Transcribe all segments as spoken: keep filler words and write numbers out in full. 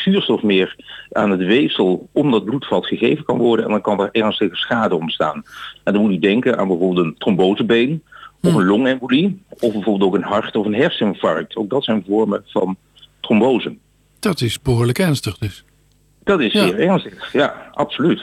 zuurstof meer aan het weefsel om dat bloedvat gegeven kan worden en dan kan er ernstige schade ontstaan. En dan moet u denken aan bijvoorbeeld een trombosebeen of een longembolie of bijvoorbeeld ook een hart- of een herseninfarct. Ook dat zijn vormen van trombose. Dat is behoorlijk ernstig dus. Dat is ja. zeer ernstig, ja, absoluut.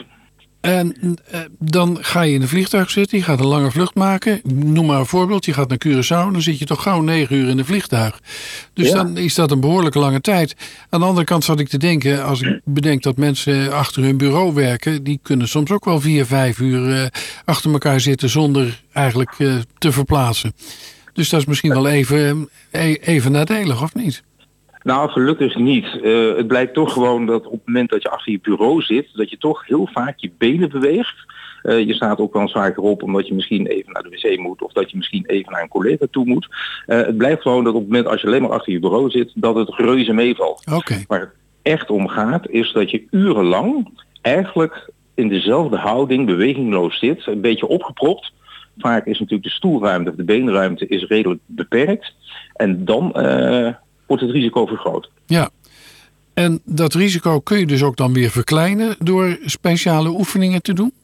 En uh, dan ga je in een vliegtuig zitten, je gaat een lange vlucht maken. Noem maar een voorbeeld, je gaat naar Curaçao, dan zit je toch gauw negen uur in een vliegtuig. Dus ja. dan is dat een behoorlijke lange tijd. Aan de andere kant zat ik te denken, als ik bedenk dat mensen achter hun bureau werken, die kunnen soms ook wel vier, vijf uur uh, achter elkaar zitten zonder eigenlijk uh, te verplaatsen. Dus dat is misschien wel even, even nadelig, of niet? Nou, gelukkig niet. Uh, het blijkt toch gewoon dat op het moment dat je achter je bureau zit, dat je toch heel vaak je benen beweegt. Uh, je staat ook wel eens vaker op omdat je misschien even naar de wc moet of dat je misschien even naar een collega toe moet. Uh, het blijkt gewoon dat op het moment als je alleen maar achter je bureau zit, dat het reuze meevalt. Okay. Waar het echt om gaat is dat je urenlang eigenlijk in dezelfde houding bewegingloos zit, een beetje opgepropt. Vaak is natuurlijk de stoelruimte of de beenruimte is redelijk beperkt. En dan Uh, wordt het risico vergroot. Ja, en dat risico kun je dus ook dan weer verkleinen door speciale oefeningen te doen?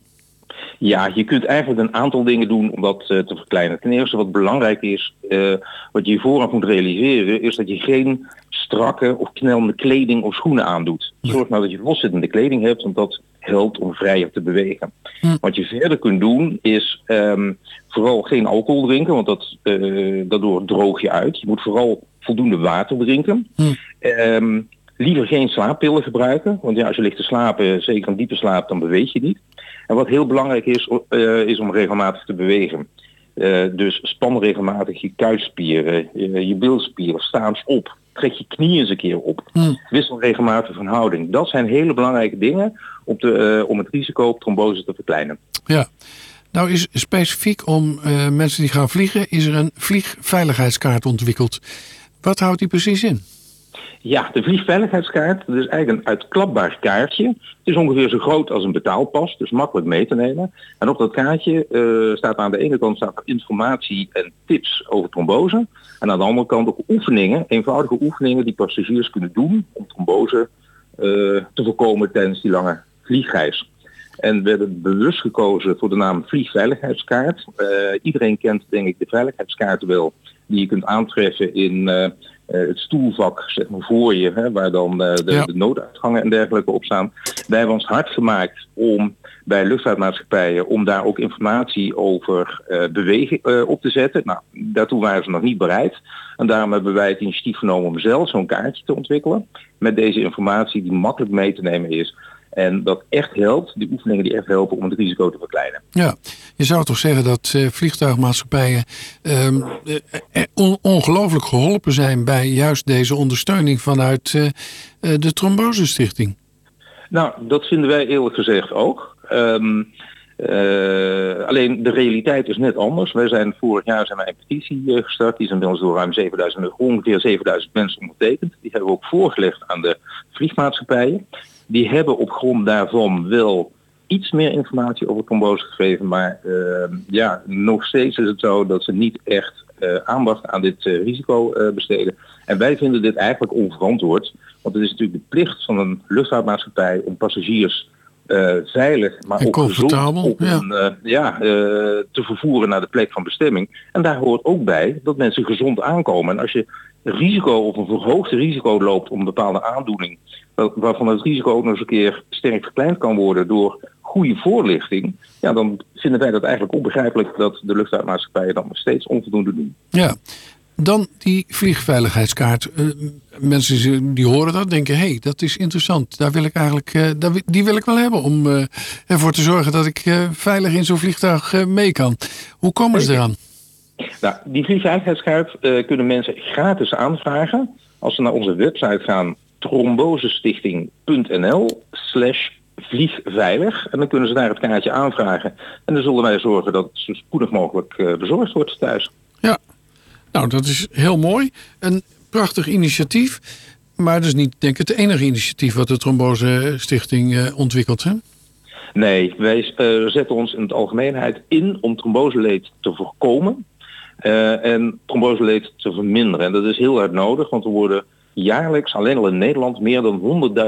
Ja, je kunt eigenlijk een aantal dingen doen om dat uh, te verkleinen. Ten eerste wat belangrijk is, uh, wat je vooraf moet realiseren, is dat je geen strakke of knellende kleding of schoenen aandoet. Nee. Zorg nou dat je loszittende kleding hebt, want dat helpt om vrijer te bewegen. Hm. Wat je verder kunt doen is um, vooral geen alcohol drinken, want dat, uh, daardoor droog je uit. Je moet vooral voldoende water drinken. Hm. Um, liever geen slaappillen gebruiken, want ja, als je ligt te slapen, zeker een diepe slaap, dan beweeg je niet. En wat heel belangrijk is, uh, is om regelmatig te bewegen. Uh, dus span regelmatig je kuitspieren, uh, je bilspieren, sta eens op. Trek je knieën eens een keer op. Hmm. Wissel regelmatig van houding. Dat zijn hele belangrijke dingen om, te, uh, om het risico op trombose te verkleinen. Ja, nou is specifiek om uh, mensen die gaan vliegen, is er een vliegveiligheidskaart ontwikkeld. Wat houdt die precies in? Ja, de vliegveiligheidskaart, dat is eigenlijk een uitklapbaar kaartje. Het is ongeveer zo groot als een betaalpas, dus makkelijk mee te nemen. En op dat kaartje uh, staat aan de ene kant staat er informatie en tips over trombose. En aan de andere kant ook oefeningen, eenvoudige oefeningen die passagiers kunnen doen om trombose uh, te voorkomen tijdens die lange vliegreis. En we hebben bewust gekozen voor de naam vliegveiligheidskaart. Uh, iedereen kent denk ik de veiligheidskaart wel, die je kunt aantreffen in Uh, Uh, het stoelvak, zeg maar, voor je, hè, waar dan uh, de, ja. de nooduitgangen en dergelijke op staan. Wij hebben ons hard gemaakt om bij luchtvaartmaatschappijen om daar ook informatie over uh, bewegen uh, op te zetten. Nou, daartoe waren ze nog niet bereid. En daarom hebben wij het initiatief genomen om zelf zo'n kaartje te ontwikkelen. Met deze informatie die makkelijk mee te nemen is. En dat echt helpt, die oefeningen die echt helpen om het risico te verkleinen. Ja, je zou toch zeggen dat uh, vliegtuigmaatschappijen uh, on- ongelooflijk geholpen zijn bij juist deze ondersteuning vanuit uh, de Trombosestichting? Nou, dat vinden wij eerlijk gezegd ook. Um, uh, alleen de realiteit is net anders. Wij zijn vorig jaar zijn wij een petitie uh, gestart. Die is inmiddels door ruim zevenduizend, ongeveer zevenduizend mensen ondertekend. Die hebben we ook voorgelegd aan de vliegmaatschappijen. Die hebben op grond daarvan wel iets meer informatie over trombose gegeven. Maar uh, ja, nog steeds is het zo dat ze niet echt uh, aandacht aan dit uh, risico uh, besteden. En wij vinden dit eigenlijk onverantwoord. Want het is natuurlijk de plicht van een luchtvaartmaatschappij om passagiers uh, veilig, maar en ook comfortabel gezond op ja. een, uh, ja, uh, te vervoeren naar de plek van bestemming. En daar hoort ook bij dat mensen gezond aankomen. En als je risico of een verhoogde risico loopt om een bepaalde aandoening, waarvan het risico ook nog eens een keer sterk verkleind kan worden door goede voorlichting, ja, dan vinden wij dat eigenlijk onbegrijpelijk dat de luchtvaartmaatschappijen dat nog steeds onvoldoende doen. Ja, dan die vliegveiligheidskaart. Uh, mensen die horen dat denken, hé, hey, dat is interessant. Daar wil ik eigenlijk, uh, daar, die wil ik wel hebben om uh, ervoor te zorgen dat ik uh, veilig in zo'n vliegtuig uh, mee kan. Hoe komen ze eraan? Nou, die vliegveiligheidskaart uh, kunnen mensen gratis aanvragen als ze naar onze website gaan, trombosestichting.nl slash vliegveilig. En dan kunnen ze daar het kaartje aanvragen. En dan zullen wij zorgen dat het zo spoedig mogelijk uh, bezorgd wordt thuis. Ja, nou dat is heel mooi. Een prachtig initiatief. Maar dat is niet, denk ik, het enige initiatief wat de Trombose Stichting uh, ontwikkelt, hè? Nee, wij uh, zetten ons in het algemeenheid in om tromboseleed te voorkomen. Uh, en tromboseleed te verminderen. En dat is heel hard nodig, want er worden jaarlijks alleen al in Nederland meer dan honderdduizend